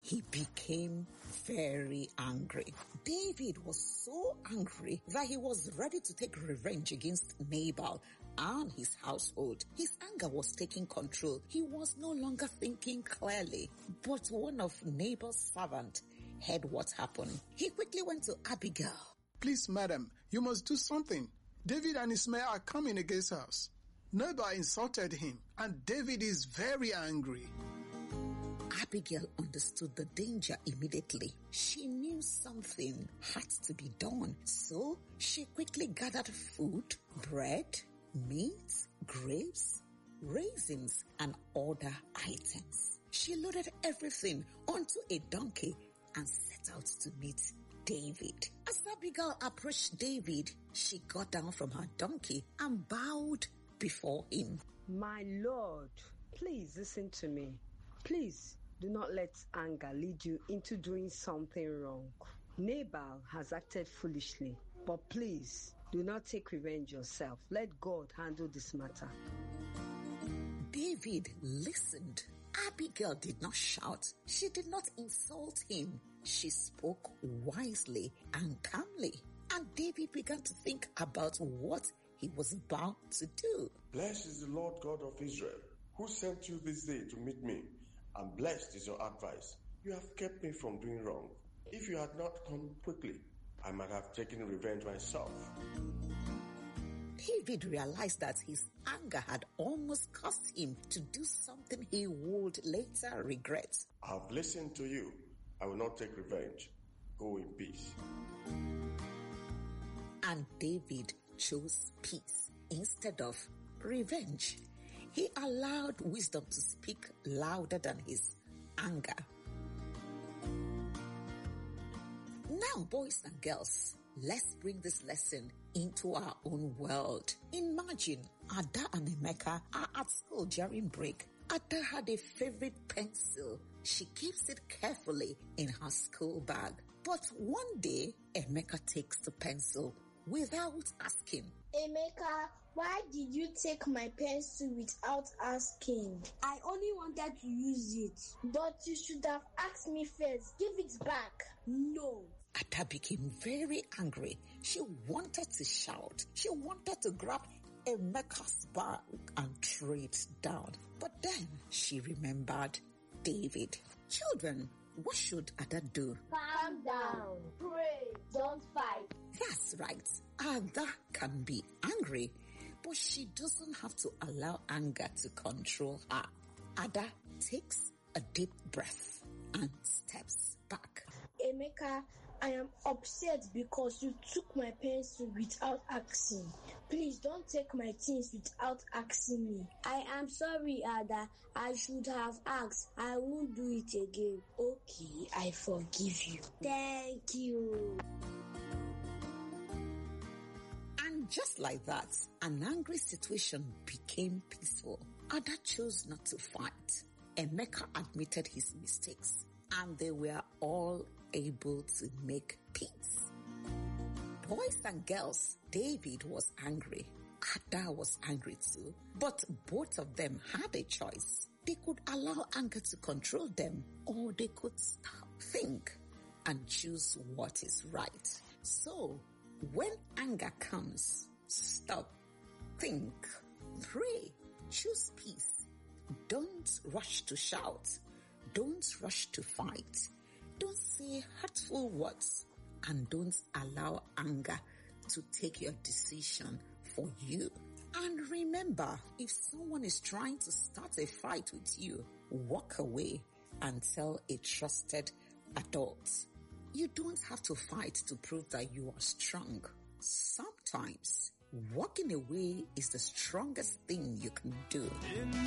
he became very angry. David was so angry that he was ready to take revenge against Nabal and his household. His anger was taking control. He was no longer thinking clearly. But one of Nabal's servants heard what happened. He quickly went to Abigail. Please, madam, you must do something. David and his men are coming against us. Nabal insulted him, and David is very angry. Abigail understood the danger immediately. She knew something had to be done, so she quickly gathered food, bread, meat, grapes, raisins, and other items. She loaded everything onto a donkey and set out to meet David. As Abigail approached David, she got down from her donkey and bowed before him. My lord, please listen to me. Please do not let anger lead you into doing something wrong. Nabal has acted foolishly, but please do not take revenge yourself. Let God handle this matter. David listened. Abigail did not shout. She did not insult him. She spoke wisely and calmly. And David began to think about what he was about to do. Blessed is the Lord God of Israel, who sent you this day to meet me, and blessed is your advice. You have kept me from doing wrong. If you had not come quickly, I might have taken revenge myself. David realized that his anger had almost caused him to do something he would later regret. I have listened to you. I will not take revenge. Go in peace. And David chose peace instead of revenge. He allowed wisdom to speak louder than his anger. Now, boys and girls, let's bring this lesson into our own world. Imagine Ada and Emeka are at school during break. Ada had a favorite pencil. She keeps it carefully in her school bag. But one day, Emeka takes the pencil without asking. Emeka, why did you take my pencil without asking? I only wanted to use it. But you should have asked me first. Give it back. No. Ada became very angry. She wanted to shout. She wanted to grab Emeka's bag and throw it down. But then she remembered David. Children, what should Ada do? Calm down. Pray. Don't fight. That's right. Ada can be angry, but she doesn't have to allow anger to control her. Ada takes a deep breath and steps back. Emeka, I am upset because you took my pencil without asking. Please don't take my things without asking me. I am sorry, Ada. I should have asked. I won't do it again. Okay, I forgive you. Thank you. And just like that, an angry situation became peaceful. Ada chose not to fight. Emeka admitted his mistakes, and they were all able to make peace. Boys and girls, David was angry. Ada was angry too, but both of them had a choice. They could allow anger to control them, or they could stop, think, and choose what is right. So, when anger comes, stop, think, pray, choose peace. Don't rush to shout. Don't rush to fight. Don't say hurtful words. And don't allow anger to take your decision for you. And remember, if someone is trying to start a fight with you, walk away and tell a trusted adult. You don't have to fight to prove that you are strong. Sometimes walking away is the strongest thing you can do.